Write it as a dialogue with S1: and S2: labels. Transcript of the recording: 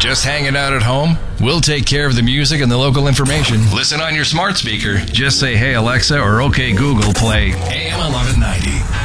S1: Just hanging out at home? We'll take care of the music and the local information. Listen on your smart speaker. Just say, "Hey Alexa," or "Okay Google, play AM 1190."